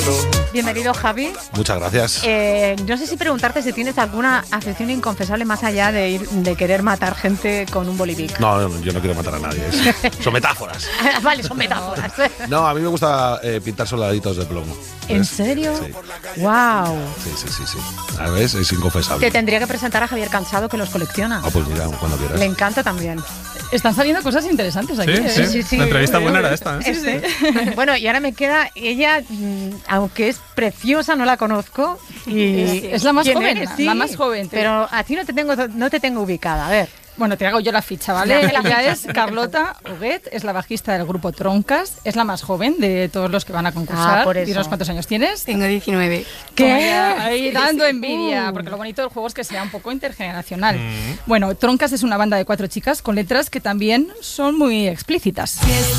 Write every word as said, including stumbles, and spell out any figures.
Bienvenido, Javi. Muchas gracias. Eh, no sé si preguntarte si tienes alguna afición inconfesable más allá de ir de querer matar gente con un bolivic. No, no, yo no quiero matar a nadie. Es, son metáforas. Vale, son metáforas. No, a mí me gusta eh, pintar soldaditos de plomo. ¿En ¿Ves? serio? Sí. Wow. Sí, sí, sí, sí. A ver, es inconfesable. Te tendría que presentar a Javier Cansado, que los colecciona. Ah, pues mira, cuando quieras. Le encanta también. Están saliendo cosas interesantes aquí. Sí, ¿eh? sí, Sí, sí. La entrevista buena era esta, ¿eh? Sí, sí. Bueno, y ahora me queda ella, mm, aunque es preciosa, no la conozco. Y Es la más ¿quién joven, eres? la- Sí, la más joven. Pero a ti no te tengo, no te tengo ubicada. A ver. Bueno, te hago yo la ficha, ¿vale? Dame la Ella ficha. es Carlota Huguet, es la bajista del grupo Troncas, es la más joven de todos los que van a concursar. Ah, por eso. Dinos cuántos años tienes. Tengo diecinueve. Toma ya, ahí dando envidia, Uh. porque lo bonito del juego es que sea un poco intergeneracional. Bueno, Troncas es una banda de cuatro chicas con letras que también son muy explícitas.